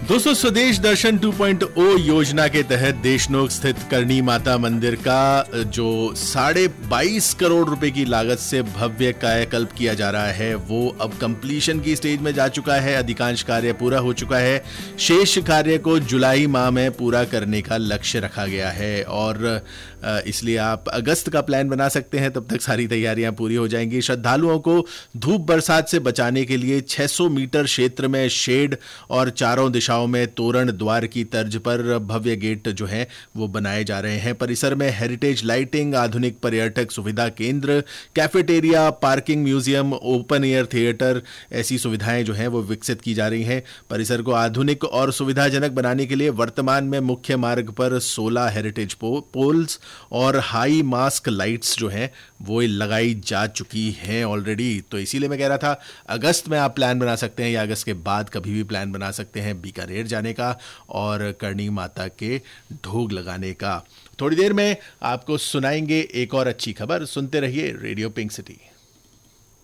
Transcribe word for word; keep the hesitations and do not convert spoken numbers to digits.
दोस्तों, स्वदेश दर्शन two point ओ योजना के तहत देशनोक स्थित करणी माता मंदिर का जो साढ़े बाईस करोड़ रुपए की लागत से भव्य कायाकल्प किया जा रहा है वो अब कंप्लीशन की स्टेज में जा चुका है। अधिकांश कार्य पूरा हो चुका है। शेष कार्य को जुलाई माह में पूरा करने का लक्ष्य रखा गया है और इसलिए आप अगस्त का प्लान बना सकते हैं। तब तक सारी तैयारियां पूरी हो जाएंगी। श्रद्धालुओं को धूप बरसात से बचाने के लिए छह सौ मीटर क्षेत्र में शेड और चारों दिशाओं में तोरण द्वार की तर्ज पर भव्य गेट जो है वो बनाए जा रहे हैं। परिसर में हेरिटेज लाइटिंग, आधुनिक पर्यटक सुविधा केंद्र, cafeteria, parking, museum, open air theatre, ऐसी सुविधाएं जो हैं वो विकसित की जा रही हैं। परिसर को आधुनिक और सुविधाजनक बनाने के लिए वर्तमान में मुख्य मार्ग पर सोलह हेरिटेज पो, पोल्स और हाई मास्क लाइट्स जो हैं वो लगाई जा चुकी हैं ऑलरेडी। तो इसीलिए मैं कह रहा था अगस्त में आप प्लान बना सकते हैं या अगस्त के बाद कभी भी प्लान बना सकते हैं बीकानेर जाने का और करणी माता के ढोग लगाने का। थोड़ी देर में आपको सुनाएंगे एक और अच्छी खबर। सुनते रहिए रेडियो पिंक सिटी।